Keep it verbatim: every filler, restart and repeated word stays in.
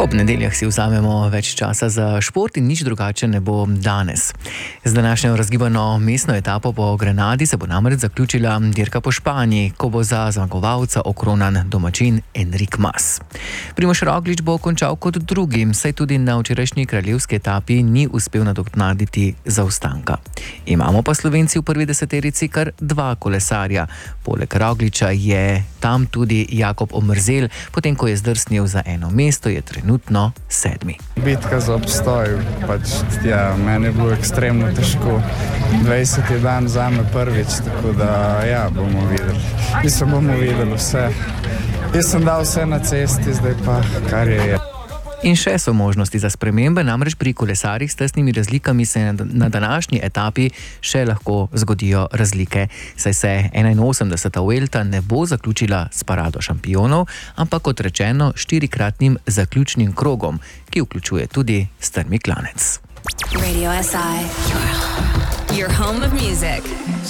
Ob nedeljah si vzamemo več časa za šport in nič drugače ne bo danes. Z današnjo razgibano mestno etapo po Grenadi se bo namreč zaključila dirka po Španiji, ko bo za zmagovalca okronan domačin Enric Mas. Primož Roglič bo končal kot drugi, saj tudi na včerajšnji kraljevski etapi ni uspel nadoknaditi zaostanka. Imamo pa Slovenci v prvi deseterici kar dva kolesarja. Poleg Rogliča je tam tudi Jakob Omerzel, potem ko je zdrsnil za eno mesto, je trenutno sedmi. Bitka za obstoj, pač ja, meni je bilo ekstremno težko. dvajseti dan zame prvič, tako da ja, bomo videli. Mislim, bomo videli vse. Jaz sem dal vse na cesti, zdaj pa kar je je. In še so možnosti za spremembe, namreč pri kolesarjih s tesnimi razlikami se na današnji etapi še lahko zgodijo razlike, saj se enainosemdeseta Vuelta ne bo zaključila s parado šampionov, ampak kot rečeno štirikratnim zaključnim krogom, ki vključuje tudi strmi klanec. Radio S I, your home of music.